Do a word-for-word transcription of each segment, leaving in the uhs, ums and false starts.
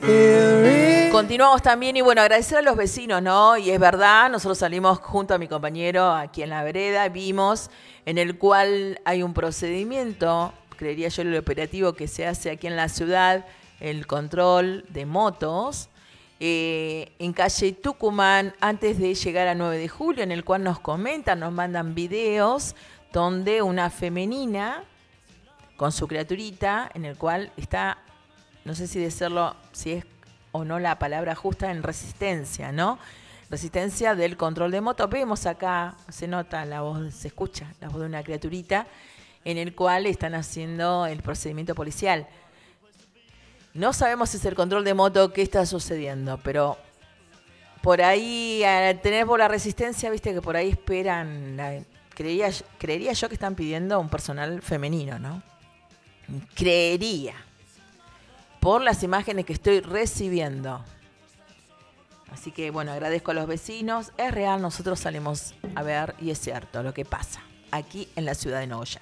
Continuamos también y bueno, agradecer a los vecinos, ¿no? Y es verdad, nosotros salimos junto a mi compañero aquí en la vereda, vimos en el cual hay un procedimiento, creería yo, el operativo que se hace aquí en la ciudad, el control de motos, eh, en calle Tucumán, antes de llegar a nueve de julio, en el cual nos comentan, nos mandan videos donde una femenina con su criaturita, en el cual está, no sé si decirlo, si es o no la palabra justa, en resistencia, ¿no? Resistencia del control de moto. Vemos acá, se nota la voz, se escucha la voz de una criaturita, en el cual están haciendo el procedimiento policial. No sabemos si es el control de moto, qué está sucediendo, pero por ahí, al tener por la resistencia, viste que por ahí esperan, la, creería, creería yo que están pidiendo un personal femenino, ¿no? Creería. Por las imágenes que estoy recibiendo. Así que bueno, agradezco a los vecinos. Es real, nosotros salimos a ver y es cierto lo que pasa aquí en la ciudad de Nogoyá.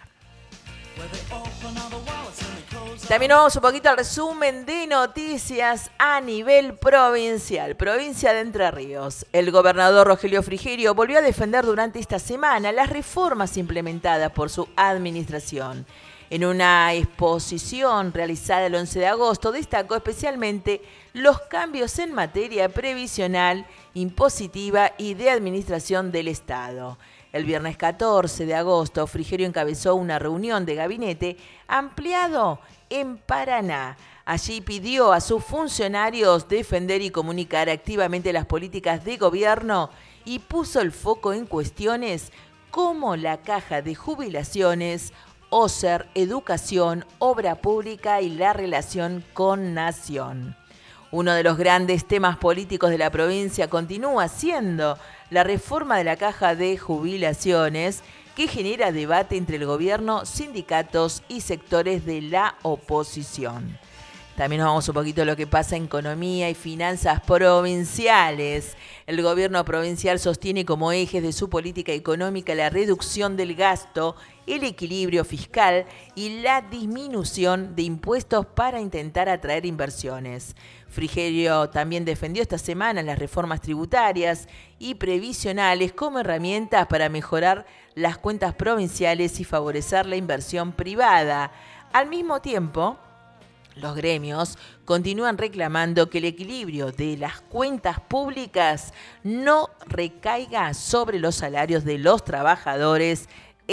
También vamos un poquito al resumen de noticias a nivel provincial. Provincia de Entre Ríos. El gobernador Rogelio Frigerio volvió a defender durante esta semana las reformas implementadas por su administración. En una exposición realizada el once de agosto, destacó especialmente los cambios en materia previsional, impositiva y de administración del Estado. El viernes catorce de agosto, Frigerio encabezó una reunión de gabinete ampliado en Paraná. Allí pidió a sus funcionarios defender y comunicar activamente las políticas de gobierno y puso el foco en cuestiones como la caja de jubilaciones, O S E R, educación, obra pública y la relación con nación. Uno de los grandes temas políticos de la provincia continúa siendo la reforma de la caja de jubilaciones, que genera debate entre el gobierno, sindicatos y sectores de la oposición. También nos vamos un poquito a lo que pasa en economía y finanzas provinciales. El gobierno provincial sostiene como ejes de su política económica la reducción del gasto, el equilibrio fiscal y la disminución de impuestos para intentar atraer inversiones. Frigerio también defendió esta semana las reformas tributarias y previsionales como herramientas para mejorar las cuentas provinciales y favorecer la inversión privada. Al mismo tiempo, los gremios continúan reclamando que el equilibrio de las cuentas públicas no recaiga sobre los salarios de los trabajadores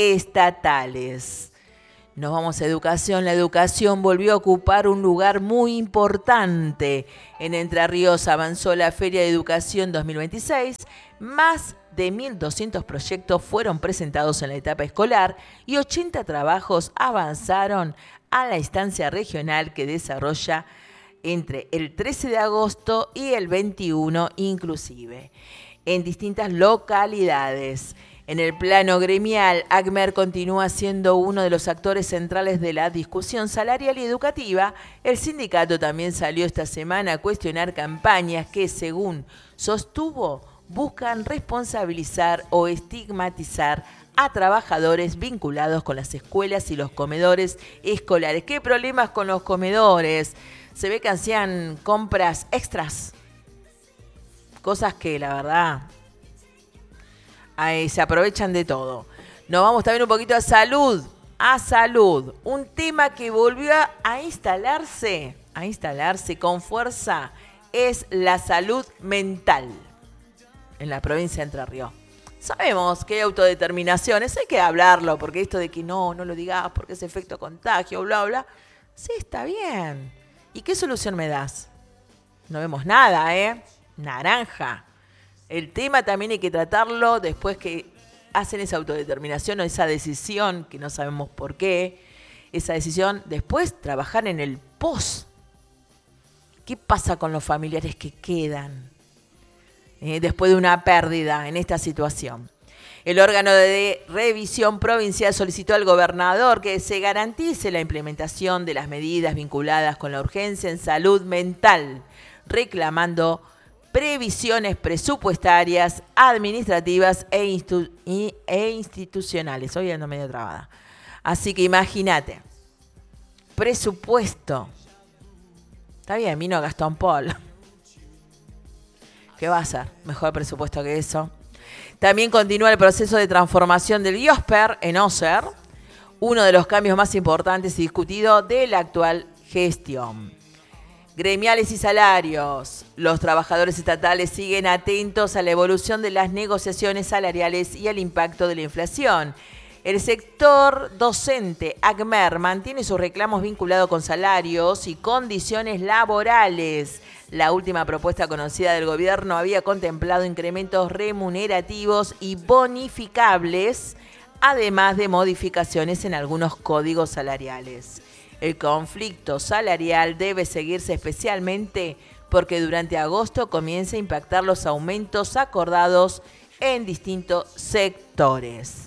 estatales. Nos vamos a educación. La educación volvió a ocupar un lugar muy importante. En Entre Ríos avanzó la Feria de Educación dos mil veintiséis. Más de mil doscientos proyectos fueron presentados en la etapa escolar y ochenta trabajos avanzaron a la instancia regional que desarrolla entre el trece de agosto y el veintiuno inclusive, en distintas localidades. En el plano gremial, ACMER continúa siendo uno de los actores centrales de la discusión salarial y educativa. El sindicato también salió esta semana a cuestionar campañas que, según sostuvo, buscan responsabilizar o estigmatizar a trabajadores vinculados con las escuelas y los comedores escolares. ¿Qué problemas con los comedores? Se ve que hacían compras extras, cosas que la verdad ay, se aprovechan de todo. Nos vamos también un poquito a salud, a salud, un tema que volvió a instalarse, a instalarse con fuerza, es la salud mental en la provincia de Entre Ríos. Sabemos que hay autodeterminaciones, hay que hablarlo, porque esto de que no, no lo digas porque es efecto contagio, bla, bla. Sí, está bien. ¿Y qué solución me das? No vemos nada, ¿eh? Naranja. El tema también hay que tratarlo después que hacen esa autodeterminación o esa decisión, que no sabemos por qué, esa decisión, después trabajar en el post. ¿Qué pasa con los familiares que quedan Eh, después de una pérdida en esta situación? El órgano de revisión provincial solicitó al gobernador que se garantice la implementación de las medidas vinculadas con la urgencia en salud mental, reclamando previsiones presupuestarias, administrativas e, instu- y, e institucionales. Hoy ando medio trabada. Así que imagínate, presupuesto Está bien, vino Gastón Paul. ¿Qué va a hacer? Mejor presupuesto que eso. También continúa el proceso de transformación del IOSPER en OSER, uno de los cambios más importantes y discutidos de la actual gestión. Gremiales y salarios. Los trabajadores estatales siguen atentos a la evolución de las negociaciones salariales y al impacto de la inflación. El sector docente, ACMER, mantiene sus reclamos vinculados con salarios y condiciones laborales. La última propuesta conocida del gobierno había contemplado incrementos remunerativos y bonificables, además de modificaciones en algunos códigos salariales. El conflicto salarial debe seguirse especialmente porque durante agosto comienza a impactar los aumentos acordados en distintos sectores.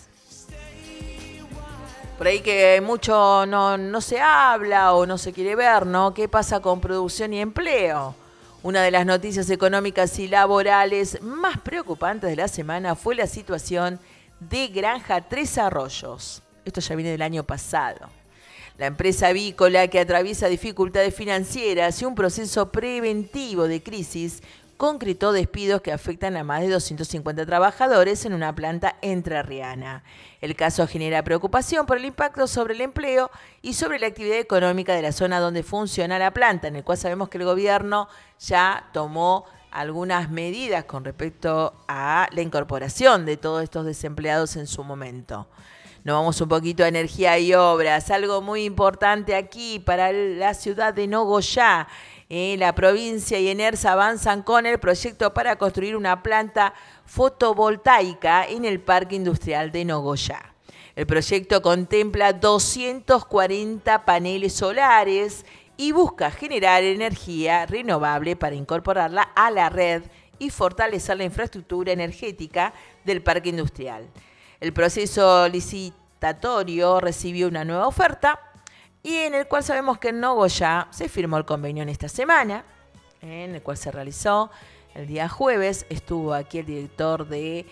Por ahí que mucho no, no se habla o no se quiere ver, ¿no? ¿Qué pasa con producción y empleo? Una de las noticias económicas y laborales más preocupantes de la semana fue la situación de Granja Tres Arroyos. Esto ya viene del año pasado. La empresa avícola, que atraviesa dificultades financieras y un proceso preventivo de crisis, concretó despidos que afectan a más de doscientos cincuenta trabajadores en una planta entrerriana. El caso genera preocupación por el impacto sobre el empleo y sobre la actividad económica de la zona donde funciona la planta, en el cual sabemos que el gobierno ya tomó algunas medidas con respecto a la incorporación de todos estos desempleados en su momento. Nos vamos un poquito a energía y obras, algo muy importante aquí para la ciudad de Nogoyá. Eh, la provincia y ENERSA avanzan con el proyecto para construir una planta fotovoltaica en el Parque Industrial de Nogoyá. El proyecto contempla doscientos cuarenta paneles solares y busca generar energía renovable para incorporarla a la red y fortalecer la infraestructura energética del Parque Industrial. El proceso licitatorio recibió una nueva oferta y en el cual sabemos que en Nogoyá se firmó el convenio en esta semana, en el cual se realizó el día jueves. Estuvo aquí el director de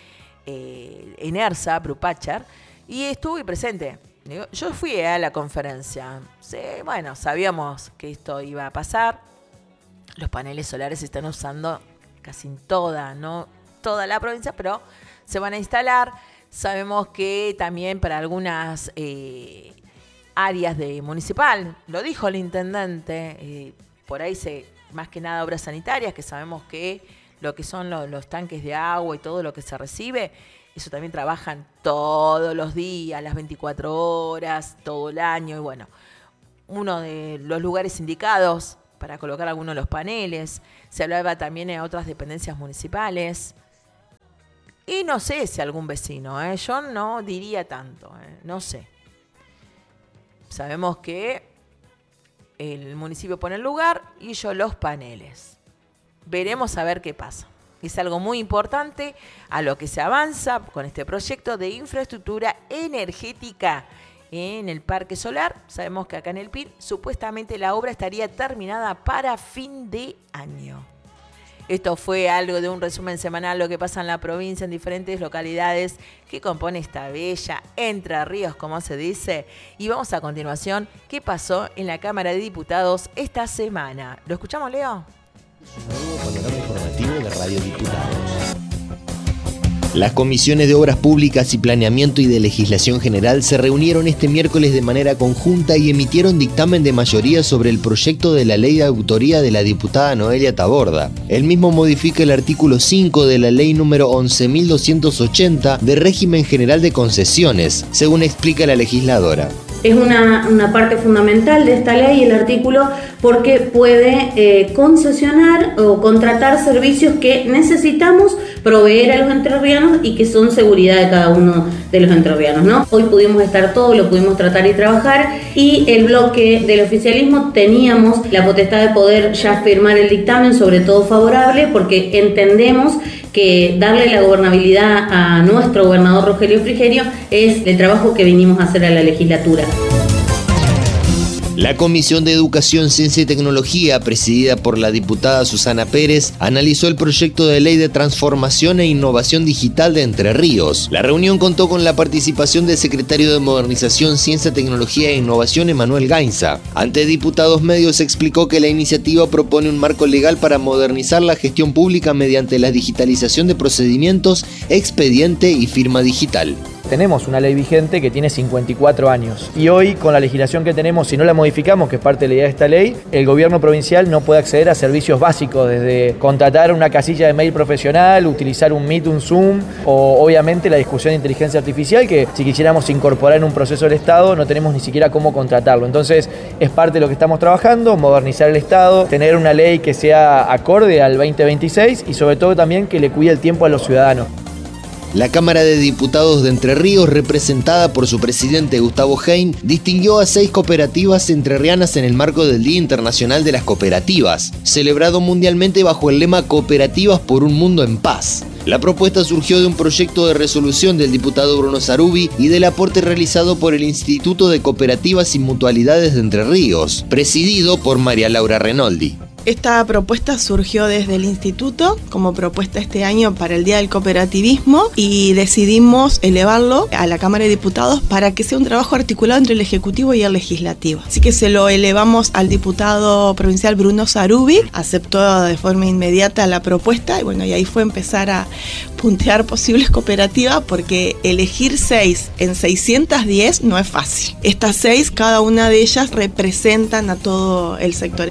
eh, ENERSA, Brupachar, y estuve presente. Yo fui a la conferencia. Sí, bueno, sabíamos que esto iba a pasar. Los paneles solares se están usando casi en toda, no toda la provincia, pero se van a instalar. Sabemos que también para algunas eh, áreas de municipal, lo dijo el intendente, eh, por ahí se, más que nada obras sanitarias, que sabemos que lo que son los, los tanques de agua y todo lo que se recibe, eso también trabajan todos los días, las veinticuatro horas, todo el año. Y bueno, uno de los lugares indicados para colocar algunos de los paneles. Se hablaba también en otras dependencias municipales. Y no sé si algún vecino, ¿eh? Yo no diría tanto, ¿eh? No sé. Sabemos que el municipio pone el lugar y yo los paneles. Veremos a ver qué pasa. Es algo muy importante a lo que se avanza con este proyecto de infraestructura energética en el Parque Solar. Sabemos que acá en el P I R supuestamente la obra estaría terminada para fin de año. Esto fue algo de un resumen semanal, lo que pasa en la provincia, en diferentes localidades que compone esta bella Entre Ríos, como se dice. Y vamos a continuación, ¿qué pasó en la Cámara de Diputados esta semana? ¿Lo escuchamos, Leo? Nuevo panorama informativo de Radio Diputados. Las comisiones de Obras Públicas y Planeamiento y de Legislación General se reunieron este miércoles de manera conjunta y emitieron dictamen de mayoría sobre el proyecto de la ley de autoría de la diputada Noelia Taborda. El mismo modifica el artículo cinco de la ley número once mil doscientos ochenta de régimen general de concesiones, según explica la legisladora. Es una, una parte fundamental de esta ley, el artículo, porque puede eh, concesionar o contratar servicios que necesitamos proveer a los entrerrianos y que son seguridad de cada uno de los entrerrianos, ¿no? Hoy pudimos estar todos, lo pudimos tratar y trabajar, y el bloque del oficialismo teníamos la potestad de poder ya firmar el dictamen, sobre todo favorable, porque entendemos que darle la gobernabilidad a nuestro gobernador Rogelio Frigerio es el trabajo que vinimos a hacer a la legislatura. La Comisión de Educación, Ciencia y Tecnología, presidida por la diputada Susana Pérez, analizó el proyecto de ley de transformación e innovación digital de Entre Ríos. La reunión contó con la participación del secretario de Modernización, Ciencia, Tecnología e Innovación, Emanuel Gainza. Ante diputados medios explicó que la iniciativa propone un marco legal para modernizar la gestión pública mediante la digitalización de procedimientos, expediente y firma digital. Tenemos una ley vigente que tiene cincuenta y cuatro años y hoy con la legislación que tenemos, si no la modificamos, que es parte de la idea de esta ley, el gobierno provincial no puede acceder a servicios básicos, desde contratar una casilla de mail profesional, utilizar un Meet, un Zoom o obviamente la discusión de inteligencia artificial que si quisiéramos incorporar en un proceso del Estado no tenemos ni siquiera cómo contratarlo. Entonces es parte de lo que estamos trabajando, modernizar el Estado, tener una ley que sea acorde al veinte veintiséis y sobre todo también que le cuide el tiempo a los ciudadanos. La Cámara de Diputados de Entre Ríos, representada por su presidente Gustavo Hein, distinguió a seis cooperativas entrerrianas en el marco del Día Internacional de las Cooperativas, celebrado mundialmente bajo el lema Cooperativas por un Mundo en Paz. La propuesta surgió de un proyecto de resolución del diputado Bruno Sarubi y del aporte realizado por el Instituto de Cooperativas y Mutualidades de Entre Ríos, presidido por María Laura Renoldi. Esta propuesta surgió desde el instituto como propuesta este año para el Día del Cooperativismo y decidimos elevarlo a la Cámara de Diputados para que sea un trabajo articulado entre el Ejecutivo y el Legislativo. Así que se lo elevamos al diputado provincial Bruno Sarubi, aceptó de forma inmediata la propuesta y bueno, y ahí fue empezar a puntear posibles cooperativas porque elegir seis en seiscientas diez no es fácil. Estas seis, cada una de ellas representan a todo el sector.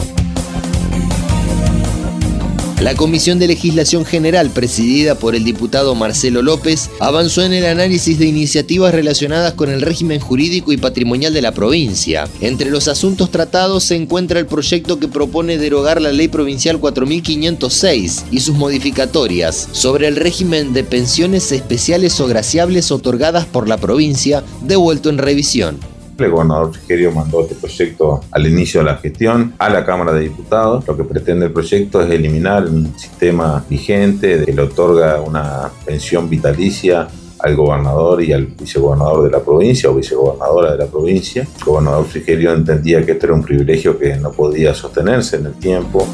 La Comisión de Legislación General, presidida por el diputado Marcelo López, avanzó en el análisis de iniciativas relacionadas con el régimen jurídico y patrimonial de la provincia. Entre los asuntos tratados se encuentra el proyecto que propone derogar la Ley Provincial cuatro mil quinientos seis y sus modificatorias sobre el régimen de pensiones especiales o graciables otorgadas por la provincia, devuelto en revisión. El gobernador Frigerio mandó este proyecto al inicio de la gestión a la Cámara de Diputados. Lo que pretende el proyecto es eliminar un sistema vigente que le otorga una pensión vitalicia al gobernador y al vicegobernador de la provincia o vicegobernadora de la provincia. El gobernador Frigerio entendía que este era un privilegio que no podía sostenerse en el tiempo.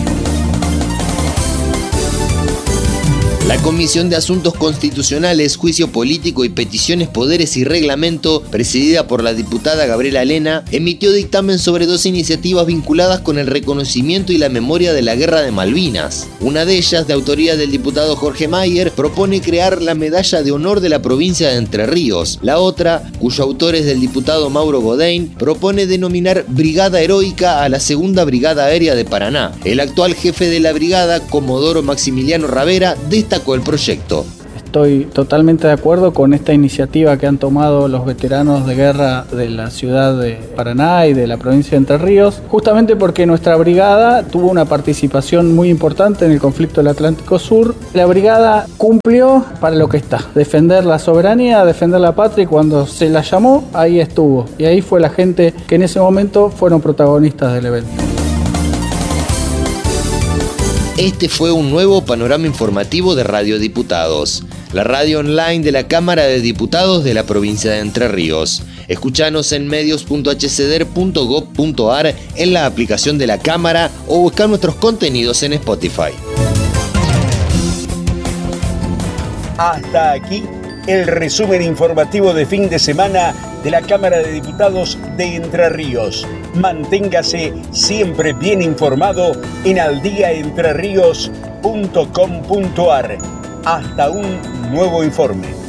La Comisión de Asuntos Constitucionales, Juicio Político y Peticiones, Poderes y Reglamento, presidida por la diputada Gabriela Lena, emitió dictamen sobre dos iniciativas vinculadas con el reconocimiento y la memoria de la Guerra de Malvinas. Una de ellas, de autoría del diputado Jorge Mayer, propone crear la Medalla de Honor de la provincia de Entre Ríos. La otra, cuyo autor es del diputado Mauro Godain, propone denominar Brigada Heroica a la Segunda Brigada Aérea de Paraná. El actual jefe de la brigada, Comodoro Maximiliano Ravera, destacó el proyecto. Estoy totalmente de acuerdo con esta iniciativa que han tomado los veteranos de guerra de la ciudad de Paraná y de la provincia de Entre Ríos, justamente porque nuestra brigada tuvo una participación muy importante en el conflicto del Atlántico Sur. La brigada cumplió para lo que está, defender la soberanía, defender la patria, y cuando se la llamó, ahí estuvo. Y ahí fue la gente que en ese momento fueron protagonistas del evento. Este fue un nuevo panorama informativo de Radio Diputados, la radio online de la Cámara de Diputados de la provincia de Entre Ríos. Escuchanos en medios punto h c d e r punto gob punto a r, en la aplicación de la Cámara o buscar nuestros contenidos en Spotify. Hasta aquí el resumen informativo de fin de semana de la Cámara de Diputados de Entre Ríos. Manténgase siempre bien informado en aldiaentreríos punto com punto a r. Hasta un nuevo informe.